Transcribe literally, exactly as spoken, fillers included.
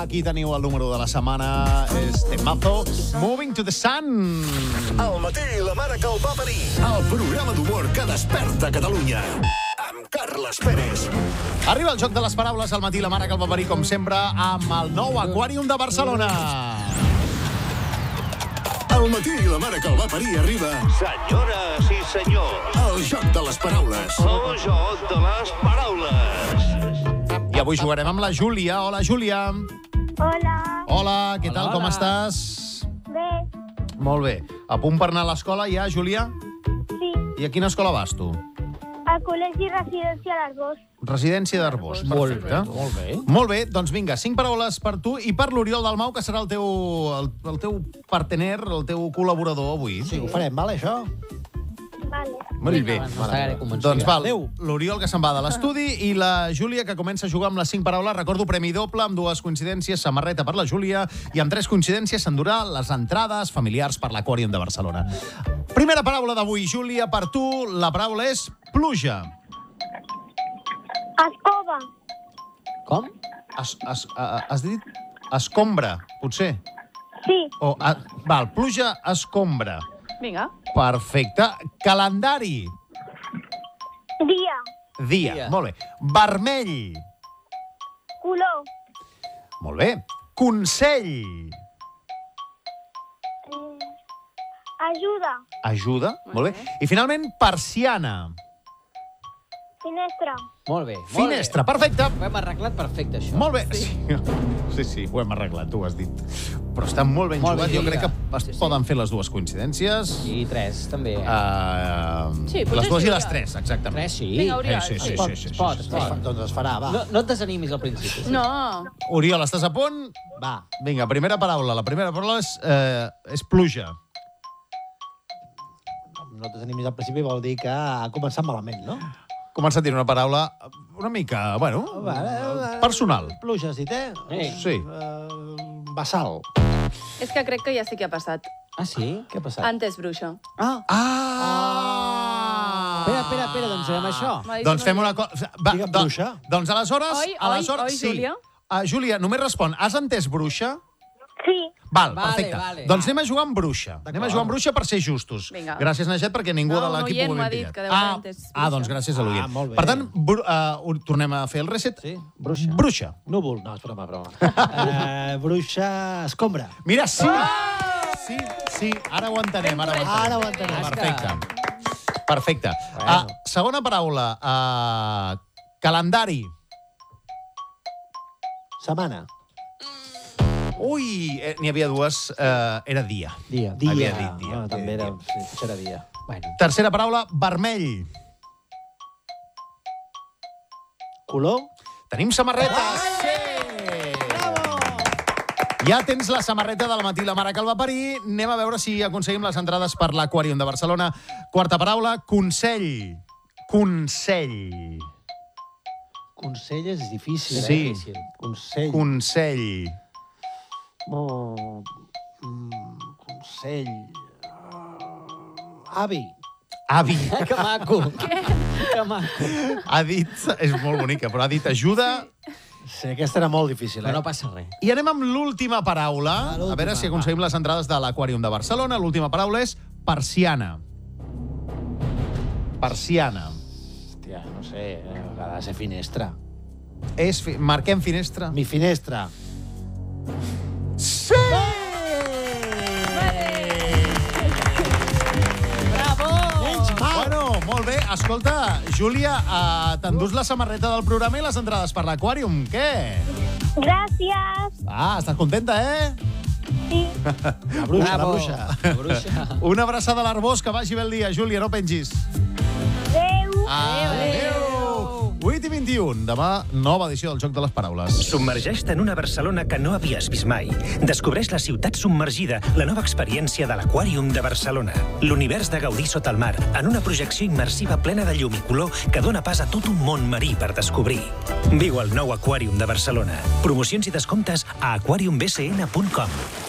aquí teniu el número de la setmana. És temazo. Moving to the Sun. Al matí, la mare que el va parir. El programa d'humor que desperta Catalunya. Amb Carles Pérez. Arriba el joc de les paraules al matí, la mare que el va parir, com sempre, amb el nou Aquàrium de Barcelona. Al matí, la mare que el va parir arriba. Senyores i senyors, El joc de les paraules. el joc de les paraules. I avui jugarem amb la Júlia. Hola, Júlia. Hola. Hola, què tal, Hola. com estàs? Bé, Molt bé. A punt per anar a l'escola ja, Júlia? sí. I a quina escola vas, tu? Al col·legi Residència d'Arbós. Residència d'Arbós. Perfecte. Molt bé. Molt bé, doncs vinga, cinc paraules per tu i per l'Oriol Dalmau, que serà el teu, el, el teu partener, el teu col·laborador avui. Sí, ho farem, vale, això? Vale. Molt bé. M'estaré convençuda. Doncs val, Adéu. l'Oriol que se'n va de l'estudi i la Júlia que comença a jugar amb les cinc paraules. Recordo premi doble amb dues coincidències, samarreta per la Júlia i amb tres coincidències s'endurà les entrades familiars per l'Aquàrium de Barcelona. Primera paraula d'avui, Júlia, per tu. La paraula és pluja. Escova. Com? Es, es, a, has dit escombra, potser? Sí. O, a, val, pluja, escombra. Vinga. Perfecte. Calendari. Dia. Dia. Dia. Molt bé. Vermell. Color. Molt bé. Consell. Eh, ajuda. Ajuda. Molt Molt bé. bé. I finalment, persiana. Finestra. Molt bé. Molt Finestra. Perfecte. Bé. Ho hem arreglat perfecte, això. Molt bé. Sí. sí, sí, ho hem arreglat, tu ho has dit. Però està molt ben Molt jugat. bé, Jo crec que Júlia. es Sí, sí. poden fer les dues coincidències. I tres, també. Uh, Sí, potser les dues sí, i les Oriol. tres, exactament. Tres, sí. Vinga, Oriol. Sí, sí, sí, Es pot, sí, sí, es pot, sí, es sí, pot. sí. Doncs es farà, va. No, no et desanimis al principi. No. Oriol, estàs a punt? Va. Vinga, primera paraula. La primera paraula és, eh, és pluja. No et desanimis al principi vol dir que ha començat malament, no? Comença a dir una paraula una mica, bueno, personal. Pluja, has dit, eh? Eh. Sí. Uh, Bassal. És que crec que ja sé què ha passat. Ah, sí? Què ha passat? Antes bruixa. Ah. Ah! Espera, espera, espera, doncs fem això. M'ha dit Doncs fem una Oriol. cosa... Digue'm bruixa. Doncs aleshores... Oi, oi, aleshores oi, sí. Júlia? Uh, Júlia, només respon, has entès bruixa? Sí. Val, Vale, perfecte. vale. Doncs anem a jugar amb bruixa. Anem a jugar amb bruixa per ser justos. Vinga. Gràcies, Najet, perquè ningú No, de un l'equip oient ho m'ha havia dit pillat. que deu haver Ah, entès ah, bruixa. doncs gràcies a l'oient. Ah, molt bé. Per tant, bru uh, tornem a fer el reset. Sí, bruixa. Bruixa. Núvol. No, és broma, broma. uh, bruixa escombra. Mira, sí! Sí, sí, ara ho entenem. Ara ho entenem. Ara ho entenem. Perfecte. Perfecte. Bueno. Uh, segona paraula. Uh, calendari. Setmana. Ui, eh, n'hi havia dues. Uh, era dia. Dia. Dia. Dia. Havia dit dia. Ah, també era... Sí, potser era dia. Bueno. Tercera paraula, vermell. Color. Tenim samarretes. Sí! Ja tens la samarreta del matí la mare que el va parir. Anem a veure si aconseguim les entrades per l'Aquàrium de Barcelona. Quarta paraula, consell. Consell. Consell és difícil, Sí. eh? Difícil. Consell. Consell. Oh, mm, consell. Uh, avi. Avi. Que maco. Què? Que maco. Ha dit, és molt bonica, però ha dit ajuda. Sí, aquesta era molt difícil, eh? Però no passa res. I anem amb l'última paraula. Ah, l'última, A veure si aconseguim les entrades de l'Aquàrium de Barcelona. L'última paraula és persiana. Persiana. Hòstia, no sé, eh, ha de ser finestra. És fi... Marquem finestra. Mi finestra. Sí! Bravo! Bueno, molt bé. Escolta, Júlia, uh, t'endús la samarreta del programa i les entrades per l'Aquàrium. Què? Gràcies. Ah, estàs contenta, eh? Sí. La bruixa, la Bravo. bruixa. La bruixa. Una abraçada a l'Arbós, que vagi bé el dia. Júlia, no pengis. Adéu. Adéu. vuit i vint-i-un. Demà, nova edició del Joc de les Paraules. Submergeix-te en una Barcelona que no havies vist mai. Descobreix la ciutat submergida, la nova experiència de l'Aquàrium de Barcelona. L'univers de gaudir sota el mar, en una projecció immersiva plena de llum i color que dona pas a tot un món marí per descobrir. Viu el nou Aquàrium de Barcelona. Promocions i descomptes a aquarium b c n punt com.